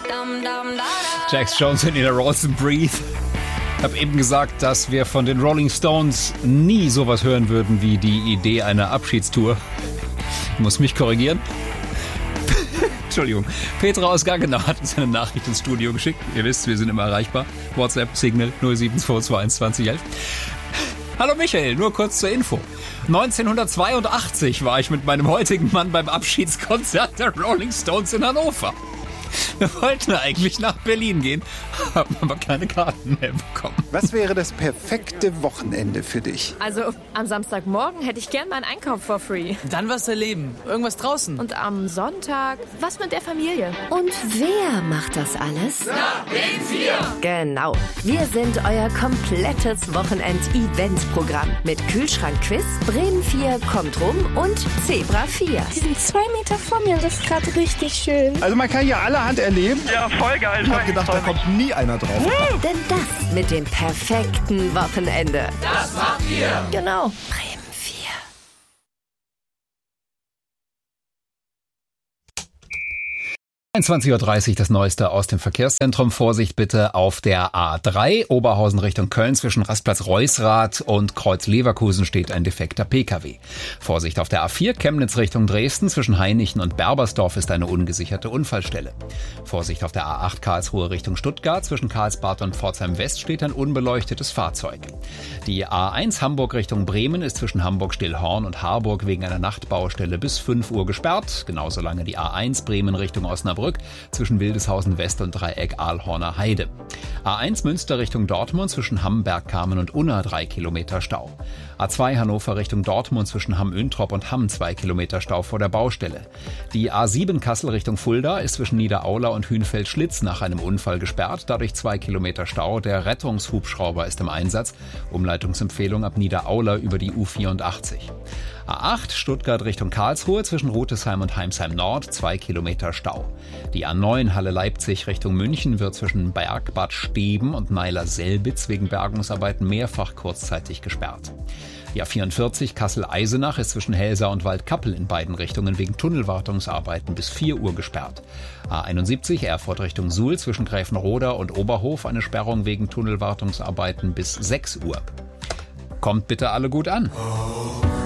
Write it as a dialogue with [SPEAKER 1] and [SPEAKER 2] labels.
[SPEAKER 1] Jax Jones und Nina Rawson, Breathe. Ich habe eben gesagt, dass wir von den Rolling Stones nie sowas hören würden wie die Idee einer Abschiedstour. Ich muss mich korrigieren. Entschuldigung. Petra aus Gaggenau hat uns eine Nachricht ins Studio geschickt. Ihr wisst, wir sind immer erreichbar. WhatsApp, Signal 07221 2011. Hallo Michael, nur kurz zur Info. 1982 war ich mit meinem heutigen Mann beim Abschiedskonzert der Rolling Stones in Hannover. Wir wollten eigentlich nach Berlin gehen, haben aber keine Karten mehr bekommen.
[SPEAKER 2] Was wäre das perfekte Wochenende für dich?
[SPEAKER 3] Also am Samstagmorgen hätte ich gern meinen Einkauf for free.
[SPEAKER 4] Dann was erleben. Irgendwas draußen.
[SPEAKER 3] Und am Sonntag was mit der Familie.
[SPEAKER 5] Und wer macht das alles?
[SPEAKER 6] Na, den 4!
[SPEAKER 5] Genau. Wir sind euer komplettes Wochenend-Event-Programm. Mit Kühlschrank-Quiz, Bremen 4 kommt rum und Zebra 4.
[SPEAKER 7] Die sind 2 Meter vor mir und das ist gerade richtig schön.
[SPEAKER 2] Also man kann ja allerhand erleben.
[SPEAKER 8] Ja, voll geil.
[SPEAKER 9] Ich hab gedacht, da kommt nie einer drauf.
[SPEAKER 5] Denn das mit dem perfekten Wochenende.
[SPEAKER 6] Das macht ihr!
[SPEAKER 5] Genau. Bremen 4.
[SPEAKER 1] Uhr das Neueste aus dem Verkehrszentrum. Vorsicht bitte auf der A3, Oberhausen Richtung Köln. Zwischen Rastplatz Reusrath und Kreuz Leverkusen steht ein defekter Pkw. Vorsicht auf der A4, Chemnitz Richtung Dresden. Zwischen Hainichen und Berbersdorf ist eine ungesicherte Unfallstelle. Vorsicht auf der A8, Karlsruhe Richtung Stuttgart. Zwischen Karlsbad und Pforzheim West steht ein unbeleuctetes Fahrzeug. Die A1 Hamburg Richtung Bremen ist zwischen Hamburg-Stillhorn und Harburg wegen einer Nachtbaustelle bis 5 Uhr gesperrt. Genauso lange die A1 Bremen Richtung Osnabrück zwischen Wildeshausen West und Dreieck Aalhorner Heide. A1 Münster Richtung Dortmund zwischen Hamm, Bergkamen und Unna 3 Kilometer Stau. A2 Hannover Richtung Dortmund zwischen Hamm-Üntrop und Hamm 2 Kilometer Stau vor der Baustelle. Die A7 Kassel Richtung Fulda ist zwischen Niederaula und Hünfeld-Schlitz nach einem Unfall gesperrt, dadurch 2 Kilometer Stau. Der Rettungshubschrauber ist im Einsatz. Umleitungsempfehlung ab Niederaula über die U84. A8 Stuttgart Richtung Karlsruhe zwischen Rutesheim und Heimsheim Nord 2 Kilometer Stau. Die A9 Halle Leipzig Richtung München wird zwischen Bergbad Steben und Meiler-Selbitz wegen Bergungsarbeiten mehrfach kurzzeitig gesperrt. Die A44 Kassel-Eisenach ist zwischen Helsa und Waldkappel in beiden Richtungen wegen Tunnelwartungsarbeiten bis 4 Uhr gesperrt. A71 Erfurt Richtung Suhl zwischen Gräfenroda und Oberhof eine Sperrung wegen Tunnelwartungsarbeiten bis 6 Uhr. Kommt bitte alle gut an.